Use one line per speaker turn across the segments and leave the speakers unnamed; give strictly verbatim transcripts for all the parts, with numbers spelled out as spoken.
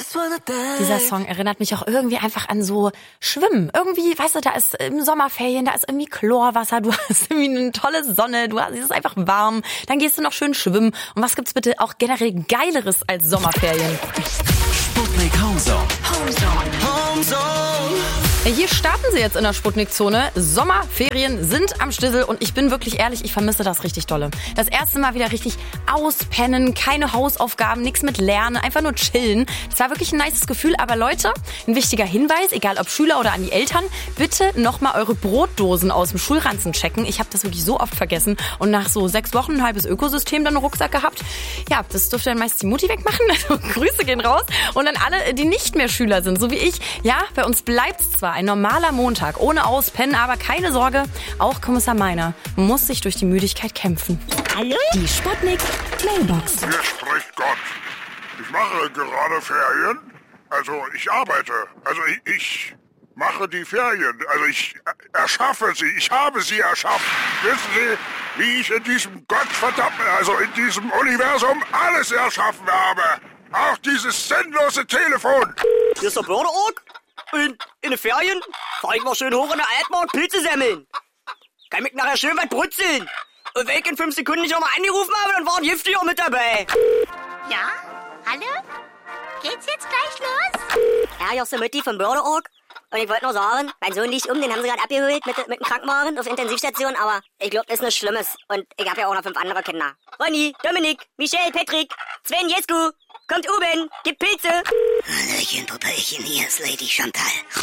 Dieser Song erinnert mich auch irgendwie einfach an so Schwimmen. Irgendwie, weißt du, da ist im Sommerferien, da ist irgendwie Chlorwasser, du hast irgendwie eine tolle Sonne, du hast, es ist einfach warm, dann gehst du noch schön schwimmen. Und was gibt's bitte auch generell Geileres als Sommerferien?
Sputnik Homezone. Homezone. Homezone.
Hier starten sie jetzt in der Sputnik-Zone. Sommerferien sind am Stissel und ich bin wirklich ehrlich, ich vermisse das richtig dolle. Das erste Mal wieder richtig auspennen, keine Hausaufgaben, nichts mit Lernen, einfach nur chillen. Das war wirklich ein nices Gefühl, aber Leute, ein wichtiger Hinweis, egal ob Schüler oder an die Eltern, bitte nochmal eure Brotdosen aus dem Schulranzen checken. Ich habe das wirklich so oft vergessen und nach so sechs Wochen ein halbes Ökosystem dann einen Rucksack gehabt. Ja, das dürfte dann meist die Mutti wegmachen, also Grüße gehen raus. Und an alle, die nicht mehr Schüler sind, so wie ich. Ja, bei uns bleibt's zwar ein normaler Montag, ohne Auspennen, aber keine Sorge, auch Kommissar Meiner muss sich durch die Müdigkeit kämpfen.
Hallo? Die Sputnik Mailbox.
Hier spricht Gott. Ich mache gerade Ferien. Also ich arbeite. Also ich, ich mache die Ferien. Also ich erschaffe sie. Ich habe sie erschaffen. Wissen Sie, wie ich in diesem Gottverdammten, also in diesem Universum alles erschaffen habe? Auch dieses sinnlose Telefon.
Hier ist der Börderorg. Und in den Ferien fahr ich mal schön hoch in der Altmark Pilze sammeln. Kann mich nachher schön weit brutzeln. Und wenn ich in fünf Sekunden nicht nochmal angerufen habe, dann war ein Gifttier mit dabei.
Ja? Hallo? Geht's jetzt gleich los?
Ja, hier ist der Mutti vom Börderorg. Und ich wollte nur sagen, mein Sohn liegt um, den haben sie gerade abgeholt mit, mit dem Krankenwagen auf der Intensivstation, aber ich glaube, das ist nichts Schlimmes. Und ich habe ja auch noch fünf andere Kinder. Ronny, Dominik, Michelle, Patrick, Sven, Jesko, kommt oben, gibt Pilze.
Hallöchen, Puppelchen, hier ist Lady Chantal.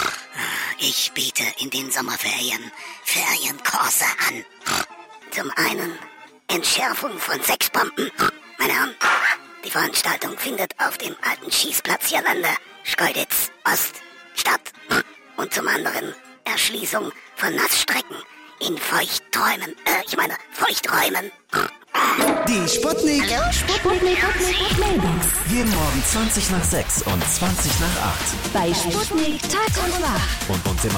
Ich biete in den Sommerferien Ferienkurse an. Zum einen Entschärfung von Sexbomben. Meine Herren, die Veranstaltung findet auf dem alten Schießplatz hier Lande, Schkeuditz, Ost, statt. Und zum anderen Erschließung von Nassstrecken in Feuchtträumen, äh, ich meine Feuchträumen.
Die Sputnik.
Hallo? Sputnik Mailbox.
Jeden Morgen zwanzig nach sechs und zwanzig nach acht.
Bei Sputnik Tag und Nacht.
Und uns im